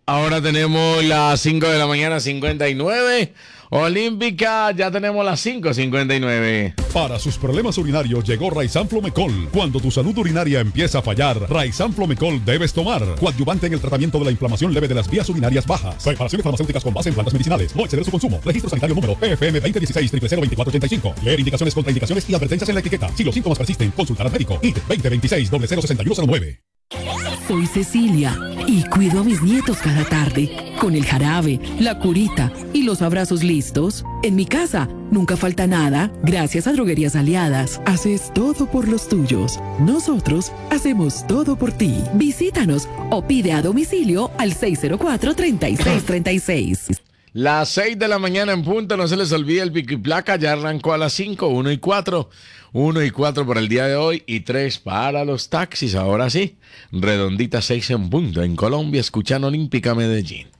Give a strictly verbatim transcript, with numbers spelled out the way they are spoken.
Ahora tenemos las cinco de la mañana, cincuenta y nueve. Olímpica, ya tenemos las cinco cincuenta y nueve. Para sus problemas urinarios llegó Raizan Flomecol. Cuando tu salud urinaria empieza a fallar, Raizan Flomecol debes tomar. Coadyuvante en el tratamiento de la inflamación leve de las vías urinarias bajas. Preparaciones farmacéuticas con base en plantas medicinales. No exceder su consumo. Registro sanitario número P F M veinte dieciséis cero cero veinticuatro ochenta y cinco. Leer indicaciones, contraindicaciones y advertencias en la etiqueta. Si los síntomas persisten, consultar al médico. I T veinte veintiséis cero cero sesenta y uno cero nueve. Soy Cecilia y cuido a mis nietos cada tarde. Con el jarabe, la curita y los abrazos listos. En mi casa nunca falta nada gracias a Droguerías Aliadas. Haces todo por los tuyos. Nosotros hacemos todo por ti. Visítanos o pide a domicilio al seis cero cuatro, treinta y seis treinta y seis. Las seis de la mañana en punto, no se les olvide el pico y placa, ya arrancó a las cinco, uno y cuatro, uno y cuatro por el día de hoy y tres para los taxis. Ahora sí, redondita seis en punto en Colombia, escuchando Olímpica Medellín.